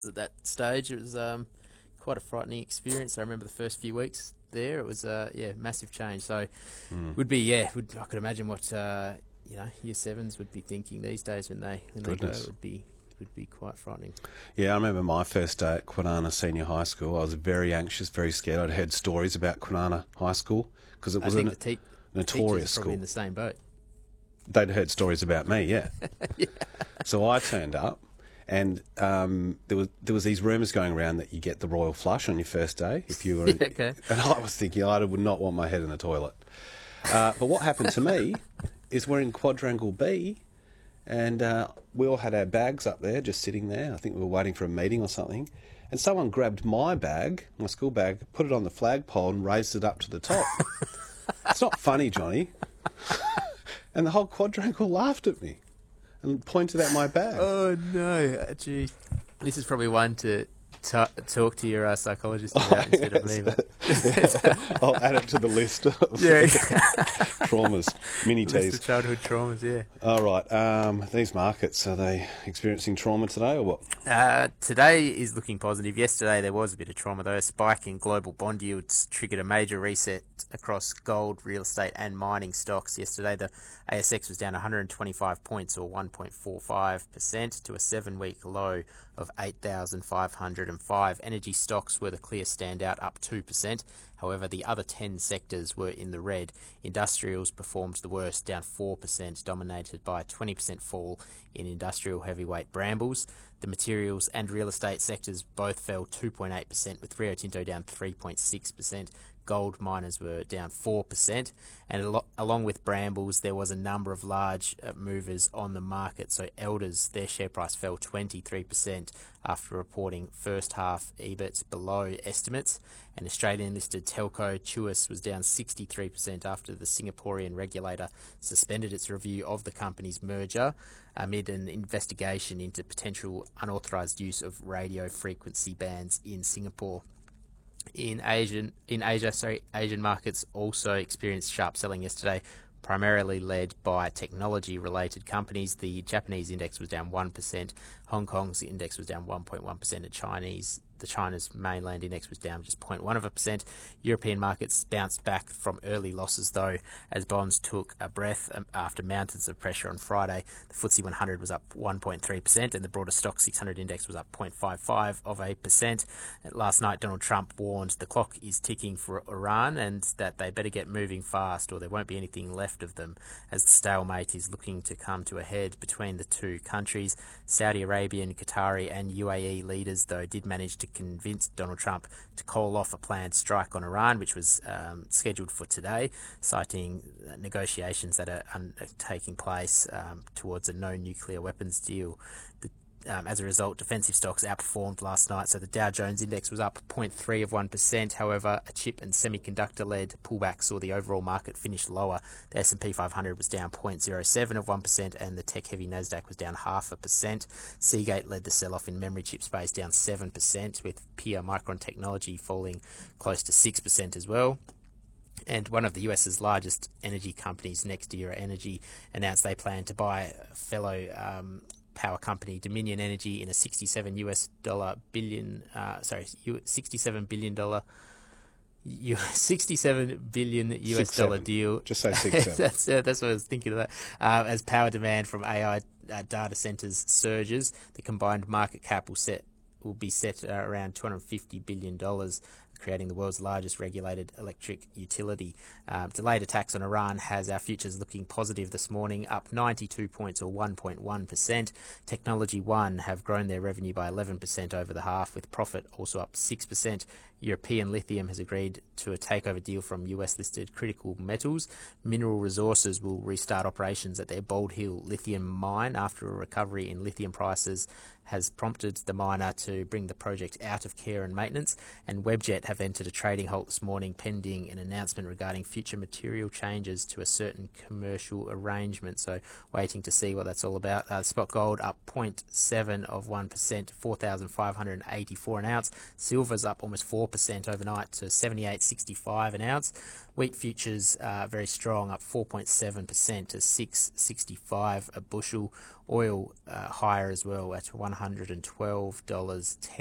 at that stage. It was quite a frightening experience. I remember the first few weeks there. It was massive change. So Mm. I could imagine what year sevens would be thinking these days when they go. It Goodness. would be quite frightening. Yeah, I remember my first day at Kwinana Senior High School. I was very anxious, very scared. I'd heard stories about Kwinana High School because it I was think a the teachers notorious are probably school. in the same boat. They'd heard stories about me, yeah. Yeah. So I turned up, and there was these rumours going around that you get the royal flush on your first day if you were. Yeah, okay. And I was thinking I would not want my head in the toilet. But what happened to me is we're in quadrangle B, and we all had our bags up there, just sitting there. I think we were waiting for a meeting or something. And someone grabbed my bag, my school bag, put it on the flagpole and raised it up to the top. It's not funny, Johnny. And the whole quadrangle laughed at me and pointed at my bag. Oh no, gee. This is probably one to talk to your psychologist about instead of me. But I'll add it to the list of yeah, traumas, mini list teas. of childhood traumas. Yeah. All right, these markets, are they experiencing trauma today or what? Today is looking positive. Yesterday there was a bit of trauma though. A spike in global bond yields triggered a major reset across gold, real estate and mining stocks. Yesterday the ASX was down 125 points or 1.45% to a 7-week low of 8,505. Energy stocks were the clear standout, up 2%. However, the other 10 sectors were in the red. Industrials performed the worst, down 4%, dominated by a 20% fall in industrial heavyweight Brambles. The materials and real estate sectors both fell 2.8%, with Rio Tinto down 3.6%. Gold miners were down 4%, and along with Brambles, there was a number of large movers on the market. So Elders, their share price fell 23% after reporting first half EBIT below estimates. And Australian-listed telco Tuas was down 63% after the Singaporean regulator suspended its review of the company's merger amid an investigation into potential unauthorised use of radio frequency bands in Singapore. In Asian markets also experienced sharp selling yesterday, primarily led by technology-related companies. The Japanese index was down 1%, Hong Kong's index was down 1.1%, and the China's mainland index was down just 0.1%. European markets bounced back from early losses, though, as bonds took a breath after mountains of pressure on Friday. The FTSE 100 was up 1.3%, and the broader stock 600 index was up 0.55%. Last night, Donald Trump warned the clock is ticking for Iran and that they better get moving fast or there won't be anything left of them, as the stalemate is looking to come to a head between the two countries. Saudi Arabian, Qatari and UAE leaders, though, did manage to convince Donald Trump to call off a planned strike on Iran, which was scheduled for today, citing negotiations that are taking place towards a no nuclear weapons deal. As a result, defensive stocks outperformed last night. So the Dow Jones index was up 0.3%. However, a chip and semiconductor-led pullback saw the overall market finish lower. The S&P 500 was down 0.07%, and the tech-heavy Nasdaq was down 0.5%. Seagate led the sell-off in memory chip space, down 7%, with Peer Micron Technology falling close to 6% as well. And one of the US's largest energy companies, NextEra Energy, announced they plan to buy fellow power company Dominion Energy in a $67 billion US dollar deal. Just say 67. That's what I was thinking of that. As power demand from AI data centers surges, the combined market cap will be set around $250 billion, creating the world's largest regulated electric utility. Delayed attacks on Iran has our futures looking positive this morning, up 92 points or 1.1%. Technology One have grown their revenue by 11% over the half, with profit also up 6%. European Lithium has agreed to a takeover deal from US-listed Critical Metals. Mineral Resources will restart operations at their Bald Hill lithium mine after a recovery in lithium prices has prompted the miner to bring the project out of care and maintenance. And Webjet have entered a trading halt this morning pending an announcement regarding future material changes to a certain commercial arrangement. So waiting to see what that's all about. Spot gold up 0.7%, 4,584 an ounce. Silver's up almost 4% overnight to 78.65 an ounce. Wheat futures very strong, up 4.7% to 6.65 a bushel. Oil higher as well at $112.10.